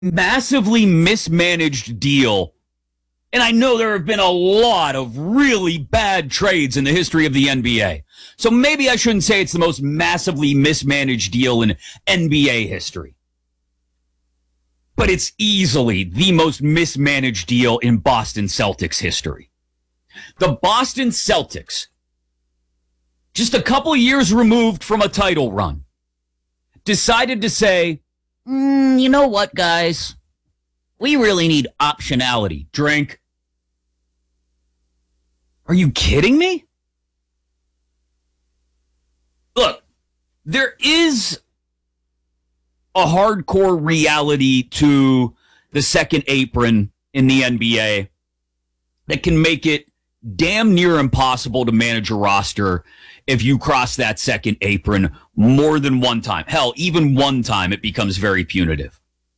massively mismanaged deal. And I know there have been a lot of really bad trades in the history of the NBA. So maybe I shouldn't say it's the most massively mismanaged deal in NBA history. But it's easily the most mismanaged deal in Boston Celtics history. The Boston Celtics, just a couple years removed from a title run, decided to say, you know what, guys? We really need optionality. Drink. Are you kidding me? Look, there is a hardcore reality to the second apron in the NBA that can make it damn near impossible to manage a roster if you cross that second apron more than one time. Hell, even one time it becomes very punitive.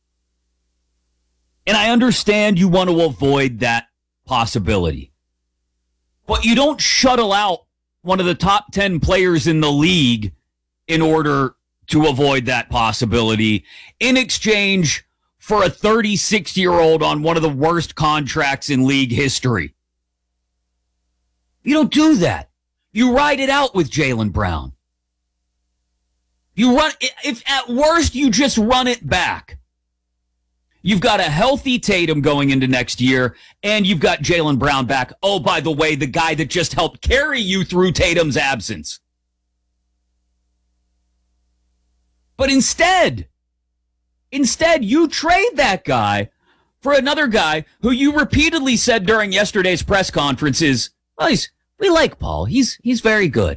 And I understand you want to avoid that possibility. But you don't shuttle out one of the top 10 players in the league in order to avoid that possibility in exchange for a 36-year-old on one of the worst contracts in league history. You don't do that. You ride it out with Jaylen Brown. You run, if at worst you just run it back. You've got a healthy Tatum going into next year, and you've got Jaylen Brown back. Oh, by the way, the guy that just helped carry you through Tatum's absence. But instead, you trade that guy for another guy who you repeatedly said during yesterday's press conferences, well, we like Paul. He's very good.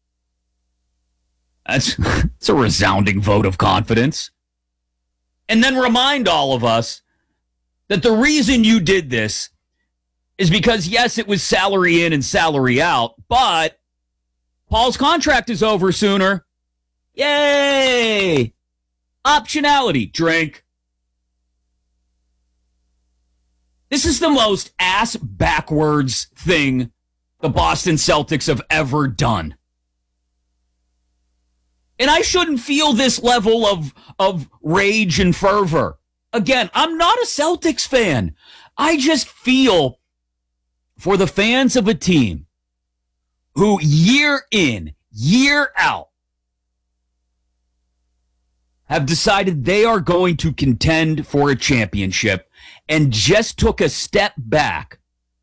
That's a resounding vote of confidence. And then remind all of us that the reason you did this is because, yes, it was salary in and salary out, but Paul's contract is over sooner. Yay! Optionality. Drink. This is the most ass-backwards thing the Boston Celtics have ever done. And I shouldn't feel this level of rage and fervor. Again, I'm not a Celtics fan. I just feel for the fans of a team who year in, year out, have decided they are going to contend for a championship and just took a step back.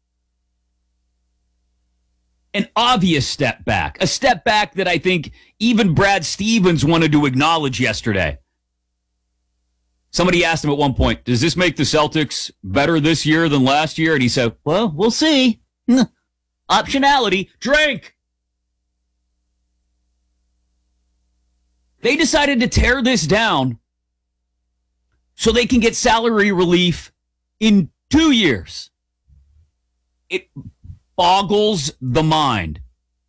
An obvious step back. A step back that I think even Brad Stevens wanted to acknowledge yesterday. Somebody asked him at one point, does this make the Celtics better this year than last year? And he said, well, we'll see. Optionality. Drink. They decided to tear this down so they can get salary relief in 2 years. It boggles the mind.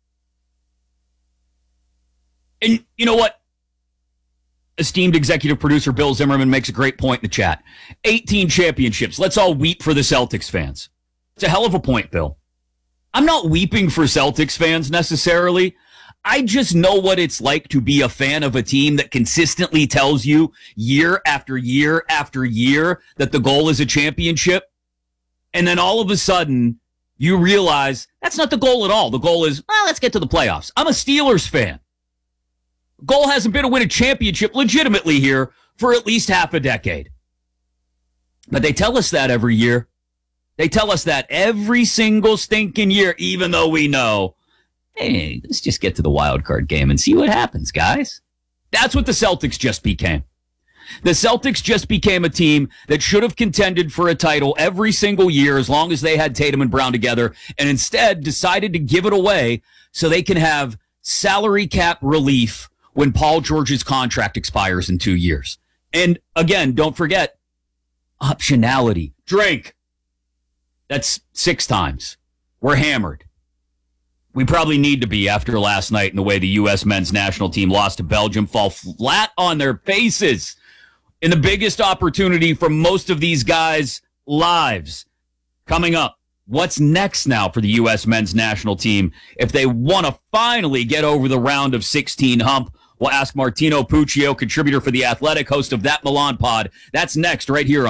And you know what? Esteemed executive producer Bill Zimmerman makes a great point in the chat. 18 championships. Let's all weep for the Celtics fans. It's a hell of a point, Bill. I'm not weeping for Celtics fans necessarily. I just know what it's like to be a fan of a team that consistently tells you year after year after year that the goal is a championship. And then all of a sudden, you realize that's not the goal at all. The goal is, well, let's get to the playoffs. I'm a Steelers fan. The goal hasn't been to win a championship legitimately here for at least half a decade. But they tell us that every year. They tell us that every single stinking year, even though we know, hey, let's just get to the wild card game and see what happens, guys. That's what the Celtics just became. The Celtics just became a team that should have contended for a title every single year as long as they had Tatum and Brown together, and instead decided to give it away so they can have salary cap relief when Paul George's contract expires in 2 years. And again, don't forget, optionality. Drink. That's 6 times. We're hammered. We probably need to be after last night and the way the U.S. men's national team lost to Belgium, fall flat on their faces in the biggest opportunity for most of these guys' lives. Coming up, what's next now for the U.S. men's national team if they want to finally get over the round of 16 hump? We'll ask Martino Puccio, contributor for The Athletic, host of That Milan Pod. That's next right here